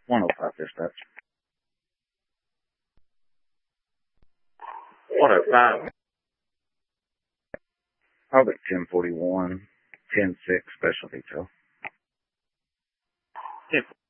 105 dispatch. 105. Probably 1041, 10-6 special detail. 10